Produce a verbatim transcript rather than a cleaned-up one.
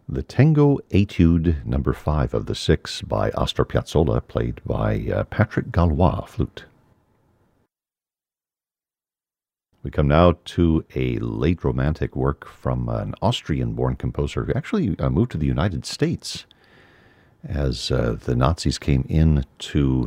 The Tango Etude number five of the six by Astor Piazzolla, played by uh, Patrick Gallois, flute. We come now to a late romantic work from an Austrian-born composer who actually uh, moved to the United States as uh, the Nazis came in to